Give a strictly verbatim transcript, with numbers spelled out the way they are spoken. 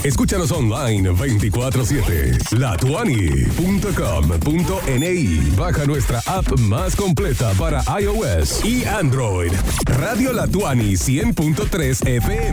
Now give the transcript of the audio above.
Escúchanos online veinticuatro siete. la tuani punto com punto ni. Baja nuestra app más completa para iOS y Android. Radio La Tuani cien punto tres F M.